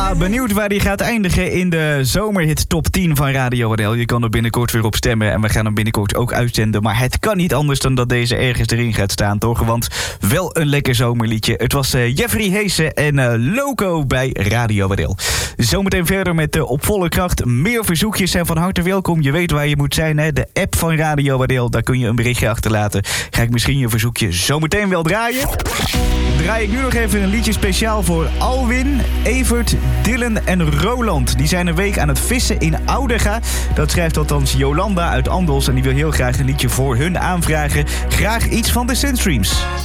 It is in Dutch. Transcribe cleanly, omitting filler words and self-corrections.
Ja, benieuwd waar die gaat eindigen in de zomerhit top 10 van Radio Adel. Je kan er binnenkort weer op stemmen en we gaan hem binnenkort ook uitzenden. Maar het kan niet anders dan dat deze ergens erin gaat staan, toch? Want wel een lekker zomerliedje. Het was Jeffrey Heesen en Loco bij Radio Adel. Zometeen verder met Op Volle Kracht. Meer verzoekjes zijn van harte welkom. Je weet waar je moet zijn, hè? De app van Radio Adel. Daar kun je een berichtje achterlaten. Ga ik misschien je verzoekje zometeen wel draaien? Draai ik nu nog even een liedje speciaal voor Alwin, Evert, Dylan en Roland. Die zijn een week aan het vissen in Oudega. Dat schrijft althans Jolanda uit Andelst en die wil heel graag een liedje voor hun aanvragen. Graag iets van de Sunstreams.